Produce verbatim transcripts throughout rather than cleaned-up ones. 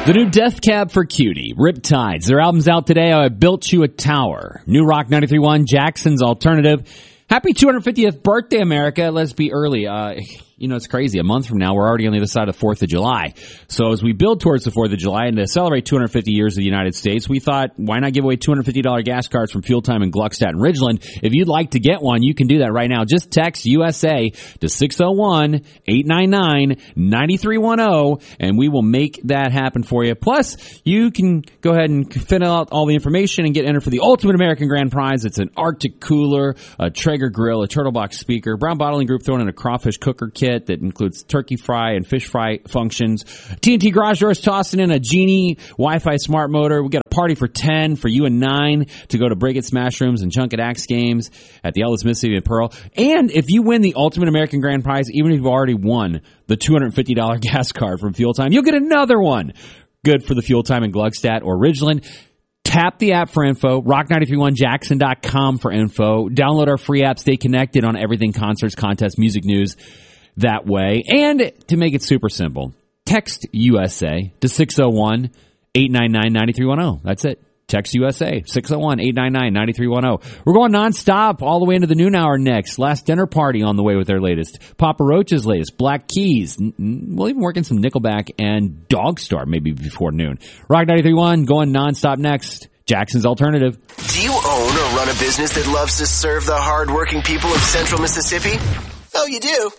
The new Death Cab for Cutie, Riptides. Their album's out today. I Built You a Tower. New Rock ninety-three point one, Jackson's Alternative. Happy two hundred fiftieth birthday, America. Let's be early. Uh, you know, it's crazy. A month from now, we're already on the other side of fourth of July. So as we build towards the fourth of July and to celebrate two hundred fifty years of the United States, we thought, why not give away two hundred fifty dollars gas cards from Fuel Time in Gluckstadt and Ridgeland? If you'd like to get one, you can do that right now. Just text U S A to six oh one, eight nine nine, nine three one oh, and we will make that happen for you. Plus, you can go ahead and fill out all the information and get entered for the Ultimate American Grand Prize. It's an Arctic cooler, a Traeger grill, a Turtle Box speaker, Brown Bottling Group throwing in a crawfish cooker kit that includes turkey fry and fish fry functions. T N T Garage Doors tossing in a Genie Wi-Fi smart motor. We got a party for ten for you and nine to go to Break It Smash Rooms and Chunk It Axe games at the Ellis, Mississippi and Pearl. And if you win the Ultimate American Grand Prize, even if you've already won the two hundred fifty dollars gas card from Fuel Time, you'll get another one. Good for the Fuel Time in Gluckstadt or Ridgeland. Tap the app for info, rock nine three one jackson dot com for info. Download our free app, stay connected on everything concerts, contests, music news that way. And to make it super simple, text U S A to six oh one, eight nine nine, nine three one oh. That's it. Text U S A, six oh one, eight nine nine, nine three one oh. We're going nonstop all the way into the noon hour next. Last Dinner Party on the way with their latest. Papa Roach's latest. Black Keys. We'll even work in some Nickelback and Dogstar maybe before noon. Rock ninety-three point one going nonstop next. Jackson's Alternative. Do you own or run a business that loves to serve the hardworking people of Central Mississippi? Oh, you do?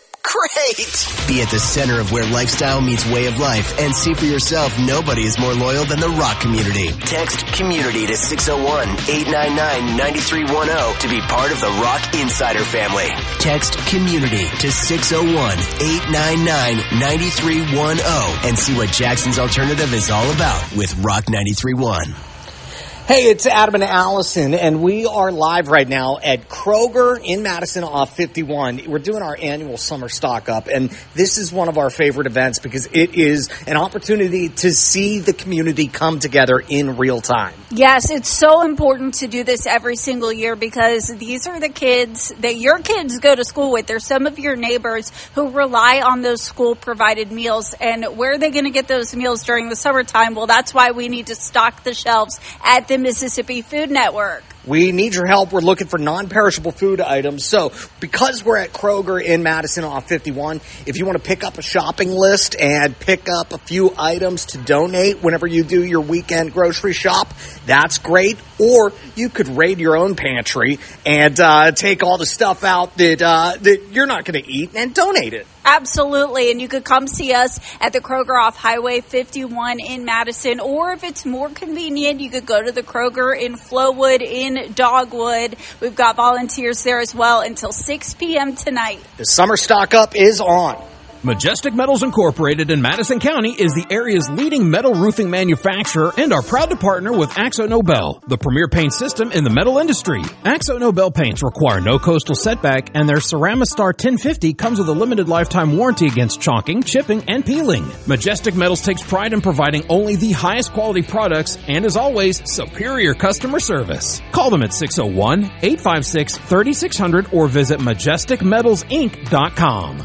Great! Be at the center of where lifestyle meets way of life and see for yourself nobody is more loyal than the Rock community. Text community to six oh one, eight nine nine, nine three one oh to be part of the Rock Insider family. Text community to six oh one, eight nine nine, nine three one oh and see what Jackson's Alternative is all about with Rock ninety-three point one. Hey, it's Adam and Allison, and we are live right now at Kroger in Madison off fifty-one. We're doing our annual summer stock up, and this is one of our favorite events because it is an opportunity to see the community come together in real time. Yes, it's so important to do this every single year because these are the kids that your kids go to school with. There's some of your neighbors who rely on those school-provided meals, and where are they going to get those meals during the summertime? Well, that's why we need to stock the shelves at the Mississippi Food Network. We need your help. We're looking for non-perishable food items. So because we're at Kroger in Madison off fifty-one, if you want to pick up a shopping list and pick up a few items to donate whenever you do your weekend grocery shop, that's great. Or you could raid your own pantry and uh, take all the stuff out that uh, that you're not going to eat and donate it. Absolutely, and you could come see us at the Kroger off Highway fifty-one in Madison, or if it's more convenient, you could go to the Kroger in Flowood in Dogwood. We've got volunteers there as well until six p.m. tonight. The summer stock up is on. Majestic Metals Incorporated in Madison County is the area's leading metal roofing manufacturer and are proud to partner with Axo Nobel, the premier paint system in the metal industry. Axo Nobel paints require no coastal setback, and their Ceramistar ten fifty comes with a limited lifetime warranty against chalking, chipping, and peeling. Majestic Metals takes pride in providing only the highest quality products and, as always, superior customer service. Call them at six oh one, eight five six, three six zero zero or visit majestic metals inc dot com.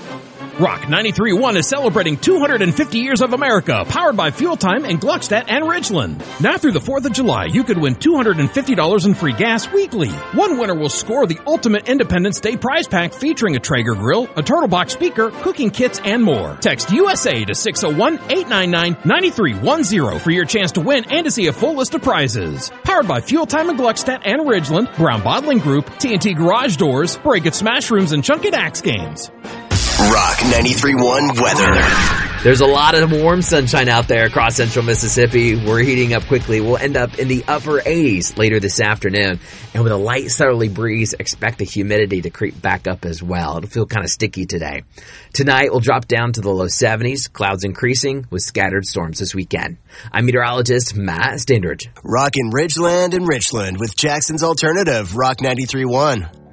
Rock ninety-three point one is celebrating two hundred fifty years of America, powered by Fuel Time in Gluckstadt and Ridgeland. Now through the fourth of July, you could win two hundred fifty dollars in free gas weekly. One winner will score the Ultimate Independence Day prize pack featuring a Traeger grill, a Turtle Box speaker, cooking kits, and more. Text U S A to six oh one, eight nine nine, nine three one oh for your chance to win and to see a full list of prizes. Powered by Fuel Time in Gluckstadt and Ridgeland, Brown Bottling Group, T N T Garage Doors, Break It Smash Rooms, and Chunk It Axe games. Rock ninety-three point one weather. There's a lot of warm sunshine out there across central Mississippi. We're heating up quickly. We'll end up in the upper eighties later this afternoon. And with a light southerly breeze, expect the humidity to creep back up as well. It'll feel kind of sticky today. Tonight, we'll drop down to the low seventies, clouds increasing with scattered storms this weekend. I'm meteorologist Matt Standridge. Rock in Ridgeland and Richland with Jackson's Alternative, Rock ninety-three point one.